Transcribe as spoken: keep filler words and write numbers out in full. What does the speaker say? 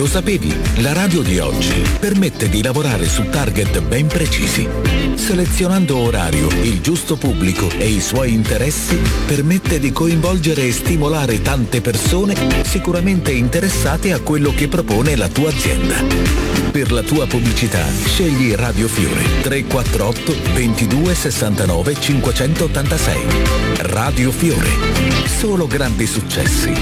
sapevi? La radio di oggi permette di lavorare su target ben precisi. Selezionando orario, il giusto pubblico e i suoi interessi, permette di coinvolgere e stimolare tante persone sicuramente interessate a quello che propone la tua azienda. Per la tua pubblicità, scegli Radio Fiore tre quattro otto ventidue sessantanove cinquecentottantasei. Radio Fiore. Solo grandi successi.